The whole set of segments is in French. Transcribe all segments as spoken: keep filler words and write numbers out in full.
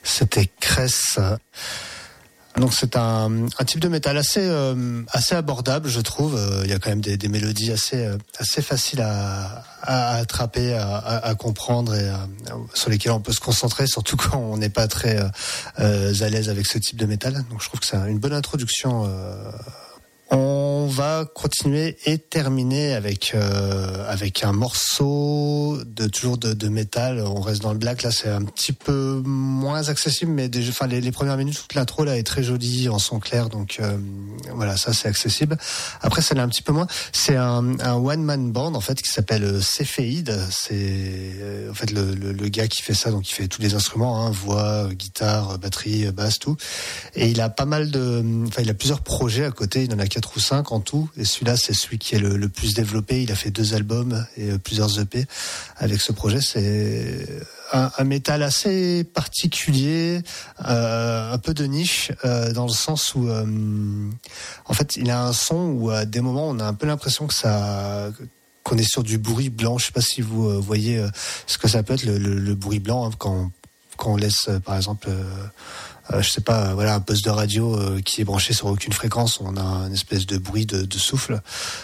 C'était Cress. Donc c'est un, un type de métal assez euh, assez abordable, je trouve. Il y a quand même des, des mélodies assez assez faciles à, à attraper, à, à comprendre et à, sur lesquelles on peut se concentrer, surtout quand on n'est pas très euh, à l'aise avec ce type de métal. Donc je trouve que c'est une bonne introduction. Euh, On va continuer et terminer avec euh, avec un morceau de toujours de, de métal. On reste dans le black. Là, c'est un petit peu moins accessible, mais déjà, enfin les, les premières minutes, toute l'intro là est très jolie en son clair. Donc euh, voilà, ça c'est accessible. Après, ça l'est un petit peu moins. C'est un, un one man band en fait qui s'appelle Cepheid. C'est euh, en fait le, le, le gars qui fait ça. Donc il fait tous les instruments, hein, voix, guitare, batterie, basse, tout. Et il a pas mal de, enfin il a plusieurs projets à côté. Il en a quatre ou cinq en tout, et celui-là c'est celui qui est le, le plus développé. Il a fait deux albums et euh, plusieurs E P avec ce projet. C'est un, un métal assez particulier, euh, un peu de niche, euh, dans le sens où euh, en fait il a un son où à des moments on a un peu l'impression que ça qu'on est sur du bruit blanc. Je sais pas si vous euh, voyez euh, ce que ça peut être le, le, le bruit blanc, hein, quand, quand on laisse euh, par exemple euh, Euh, je sais pas, euh, voilà, un poste de radio euh, qui est branché sur aucune fréquence, on a une espèce de bruit de, de souffle.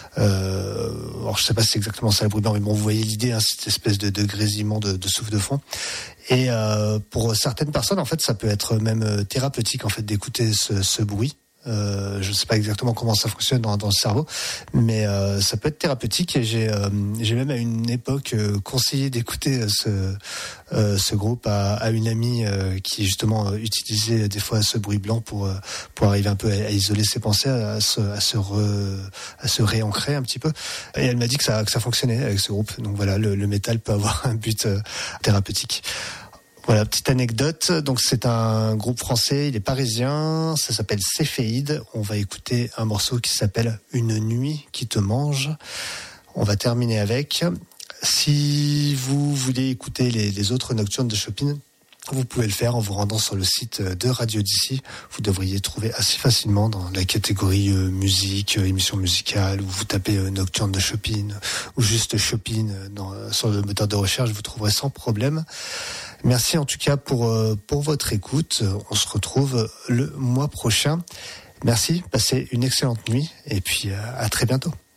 Euh, alors je sais pas si c'est exactement ça le bruit blanc, mais bon, vous voyez l'idée, hein, cette espèce de, de grésillement de, de souffle de fond. Et euh, pour certaines personnes, en fait, ça peut être même thérapeutique en fait d'écouter ce, ce bruit. Euh, je ne sais pas exactement comment ça fonctionne dans, dans le cerveau, mais euh, ça peut être thérapeutique. Et j'ai, euh, j'ai même à une époque euh, conseillé d'écouter ce, euh, ce groupe à, à une amie euh, qui justement euh, utilisait des fois ce bruit blanc pour euh, pour arriver un peu à, à isoler ses pensées, à, à se à se re, à se réancrer un petit peu. Et elle m'a dit que ça que ça fonctionnait avec ce groupe. Donc voilà, le, le métal peut avoir un but euh, thérapeutique. Voilà, petite anecdote. Donc c'est un groupe français, il est parisien, ça s'appelle Cepheid. On va écouter un morceau qui s'appelle Une nuit qui te mange. On va terminer avec. Si vous voulez écouter les, les autres nocturnes de Chopin, vous pouvez le faire en vous rendant sur le site de Radio D'ici. Vous devriez trouver assez facilement dans la catégorie euh, musique, euh, émission musicale, où vous tapez euh, nocturne de Chopin ou juste Chopin dans, sur le moteur de recherche, vous trouverez sans problème. Merci en tout cas pour, euh, pour votre écoute. On se retrouve le mois prochain. Merci, passez une excellente nuit et puis euh, à très bientôt.